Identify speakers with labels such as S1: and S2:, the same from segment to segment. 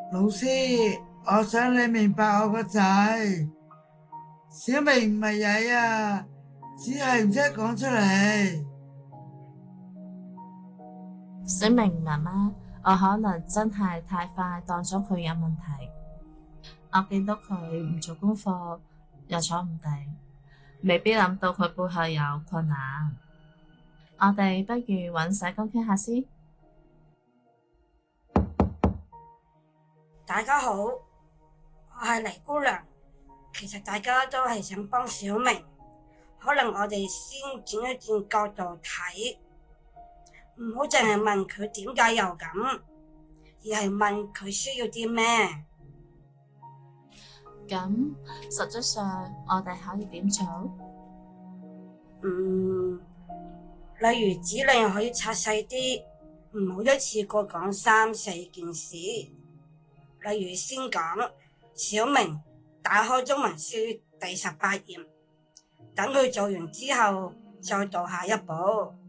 S1: 老師，我想你明白我個仔，小明唔係曳啊，只係唔識講出嚟。
S2: 小明媽媽，我可能真係太快當咗佢有問題。我見到佢唔做功課，又坐唔定，未必諗到佢背後有困難。我哋不如揾社工傾下先。
S3: 大家好，我係黎姑娘。其實大家都係想幫小明，可能我哋先轉一轉角度睇，唔好淨係問佢點解又咁，而係問佢需要啲咩。
S2: 咁實質上我哋可以點做？
S3: 例如指令可以拆細啲，唔好一次過講3-4件事。例如先講小明打開中文書第18頁，等佢做完之後再到下一步。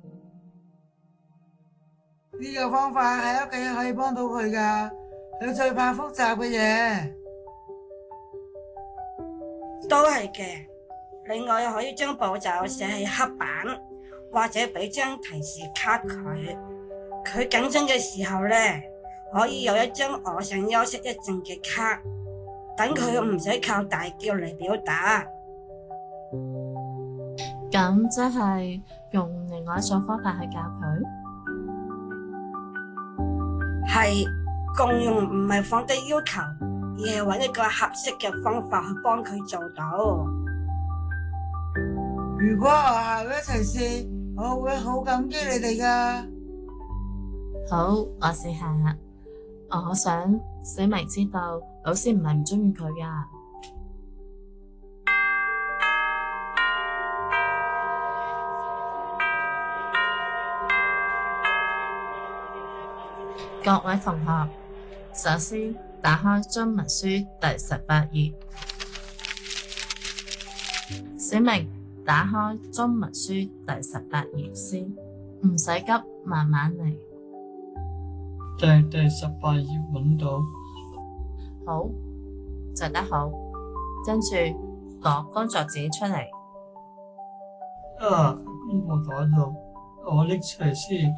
S1: 呢個方法喺屋企可以幫到佢㗎，佢最怕複雜嘅嘢。
S3: 都係嘅。另外可以將步驟寫喺黑板，或者俾張提示卡佢。佢緊張嘅時候呢，可以有一張我想休息一陣嘅卡，等佢唔使靠大叫嚟表達。
S2: 咁即係用另外一種方法去教佢。
S3: 係共用，唔係放低要求，而係揾一個合適嘅方法去幫佢做到。
S1: 如果學校一齊試，我會好感激你哋㗎。
S2: 好，我試下。我想小明知道老師唔係唔鍾意佢㗎。各位同學，首先打開中文書第18頁。小明，打開中文書第18頁先，唔使急，慢慢嚟。
S4: 第18頁揾到。
S2: 好，做得好。跟住攞工作紙出嚟。
S4: 功課袋度，我拎出嚟先。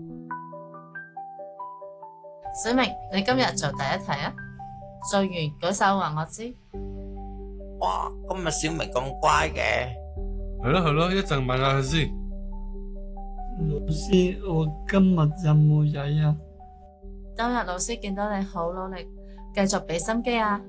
S2: 小明，你今日做第一題啊？做完舉手話我知。
S5: 哇，今日小明咁乖嘅。
S6: 係咯，一陣問下佢先。
S4: 老師，我今日有冇曳啊？
S2: 今日老師見到你好努力，繼續俾心機啊。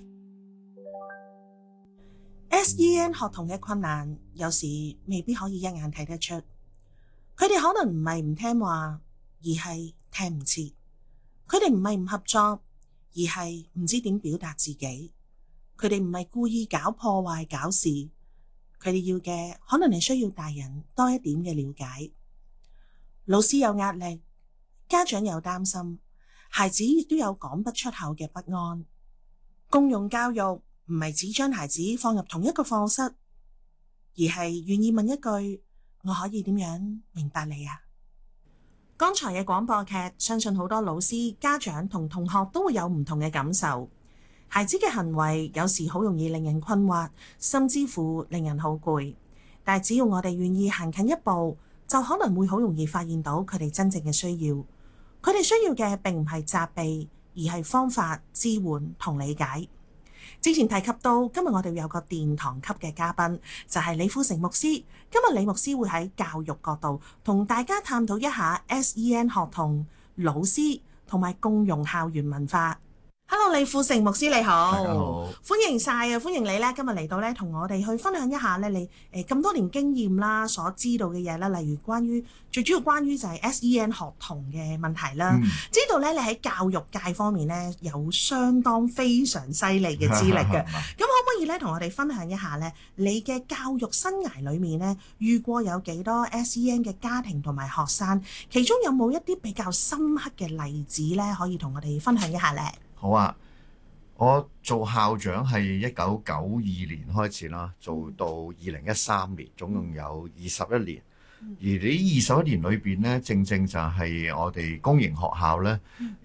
S7: SEN 學童嘅困難，有時未必可以一眼睇得出。佢哋可能唔係唔聽話，而係聽唔切。佢哋唔係唔合作，而係唔知點表達自己。佢哋唔係故意搞破壞、搞事。佢哋要嘅可能係需要大人多一點嘅了解。老師有壓力，家長有擔心，孩子亦都有講不出口嘅不安。共融教育唔係只將孩子放入同一個課室，而係願意問一句：我可以點樣明白你啊？剛才嘅廣播劇，相信好多老師、家長同同學都會有唔同嘅感受。孩子嘅行為有時好容易令人困惑，甚至乎令人好攰。但係只要我哋願意行近一步，就可能會好容易發現到佢哋真正嘅需要。佢哋需要嘅並唔係責備，而係方法、支援同理解。之前提及到，今日我哋有個殿堂級嘅嘉賓，就係李富成牧師。今日李牧師會喺教育角度同大家探討一下 SEN 學童、老師同埋共融校園文化。Hello， 李富成牧師你好，
S8: 大家好，
S7: 歡迎晒啊！歡迎你咧，今日嚟到咧，同我哋去分享一下咧，你咁多年經驗啦，所知道嘅嘢啦，例如最主要關於就係 SEN 學童嘅問題啦。知道咧，你喺教育界方面咧有相當非常犀利嘅資歷嘅，咁可唔可以咧同我哋分享一下咧，你嘅教育生涯裏面咧遇過有幾多 SEN 嘅家庭同埋學生，其中有冇一啲比較深刻嘅例子咧，可以同我哋分享一下咧？
S8: 好啊，我做校長係1992年開始啦，做到2013年，總共有21年。而呢21年裏邊咧，正正就係我哋公營學校咧